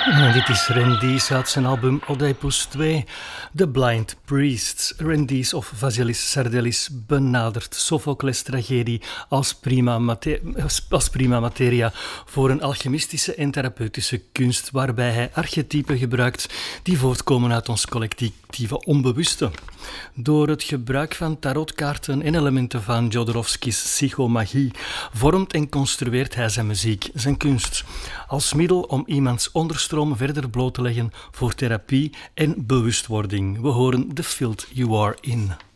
Dit is Rendies uit zijn album Oedipus 2, The Blind Priests. Rendies of Vasilis Sardellis benadert Sophocles' tragedie als prima materia voor een alchemistische en therapeutische kunst, waarbij hij archetypen gebruikt die voortkomen uit ons collectieve onbewuste. Door het gebruik van tarotkaarten en elementen van Jodorowsky's psychomagie vormt en construeert hij zijn muziek, zijn kunst, als middel om iemands onderstroom verder bloot te leggen voor therapie en bewustwording. We horen The Field You Are In.